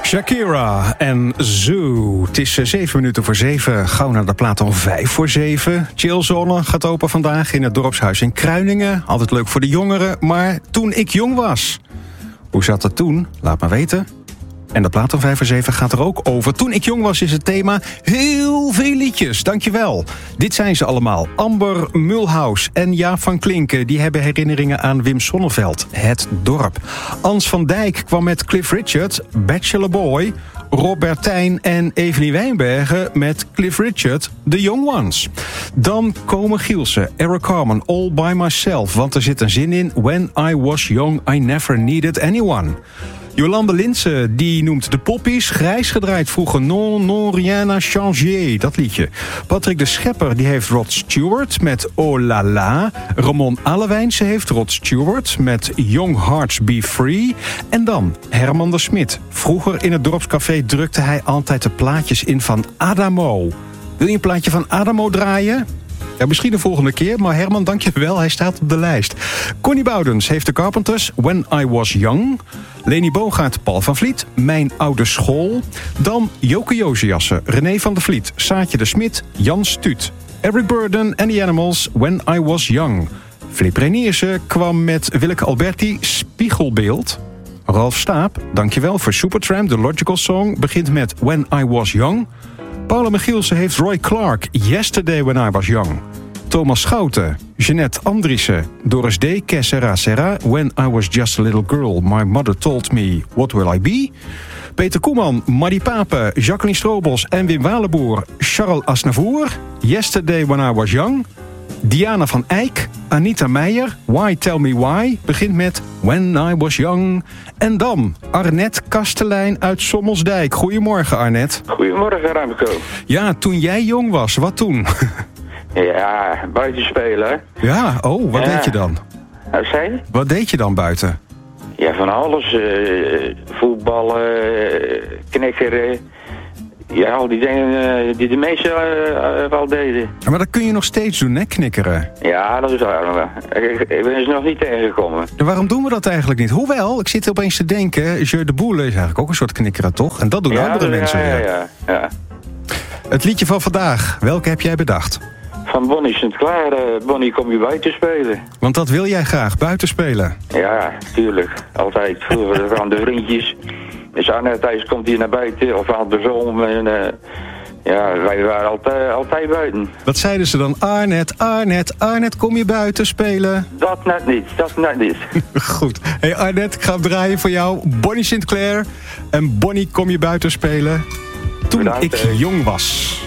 Shakira en Zoo. Het is 7 minuten voor 7. Gauw naar de plaat om 5 voor 7. Chillzone gaat open vandaag in het dorpshuis in Kruiningen. Altijd leuk voor de jongeren, maar toen ik jong was. Hoe zat het toen? Laat maar weten. En de plaat om 5 voor 7 gaat er ook over. Toen ik jong was is het thema heel veel liedjes. Dankjewel. Dit zijn ze allemaal. Amber Mulhouse en Jaap van Klinken. Die hebben herinneringen aan Wim Sonneveld. Het dorp. Ans van Dijk kwam met Cliff Richard. Bachelor Boy. Rob Bertijn en Evelien Wijnbergen met Cliff Richard, The Young Ones. Dan komen Gielsen, Eric Carmen, All By Myself. Want er zit een zin in. When I was young, I never needed anyone. Jolande Linsen, die noemt de poppies. Grijs gedraaid vroeger Non rien n'a changé, dat liedje. Patrick de Schepper, die heeft Rod Stewart met Oh La La. Ramon Allewijnse heeft Rod Stewart met Young Hearts Be Free. En dan Herman de Smit. Vroeger in het dorpscafé drukte hij altijd de plaatjes in van Adamo. Wil je een plaatje van Adamo draaien? Ja, misschien de volgende keer, maar Herman, dank je wel. Hij staat op de lijst. Connie Boudens heeft de Carpenters, When I Was Young. Leni Boogaard, Paul van Vliet, Mijn Oude School. Dan Joke Josiassen, René van der Vliet, Saatje de Smit, Jan Stuut. Eric Burden and the Animals, When I Was Young. Flip Reniersen kwam met Willeke Alberti, Spiegelbeeld. Ralf Staap, dankjewel voor Supertramp. The Logical Song begint met When I Was Young. Paula Michielsen heeft Roy Clark, Yesterday When I Was Young. Thomas Schouten, Jeanette Andriessen, Doris D. Que Sera Sera, When I Was Just a Little Girl, My Mother Told Me, What Will I Be? Peter Koeman, Maddie Pape, Jacqueline Strobels en Wim Walenboer, Charles Aznavour, Yesterday When I Was Young. Diana van Eyck, Anita Meijer, Why Tell Me Why, begint met When I Was Young. En dan Arnett Kastelein uit Sommelsdijk. Goedemorgen, Arnett. Goedemorgen, Remco. Ja, toen jij jong was, wat toen? Ja, buiten spelen. Ja, oh, wat deed je dan? Zei? Wat deed je dan buiten? Ja, van alles. Voetballen, knikkeren. Ja, al die dingen die de meesten wel deden. Maar dat kun je nog steeds doen, hè, knikkeren? Ja, dat is waar. Ik ben ze nog niet tegengekomen. En waarom doen we dat eigenlijk niet? Hoewel, ik zit opeens te denken, Jeu de Boule is eigenlijk ook een soort knikkeren, toch? En dat doen andere mensen weer. Ja. Het liedje van vandaag, welke heb jij bedacht? Van Bonnie Sinclair. Bonnie, kom je buiten spelen? Want dat wil jij graag, buiten spelen? Ja, tuurlijk. Altijd. Vroeger gaan de vriendjes. Dus Arnett thuis komt hier naar buiten, of andersom. En ja, wij waren altijd buiten. Wat zeiden ze dan? Arnett, kom je buiten spelen? Dat net niet. Goed. Hey Arnett, ik ga hem draaien voor jou. Bonnie Sinclair. En Bonnie, kom je buiten spelen? Toen ik jong was.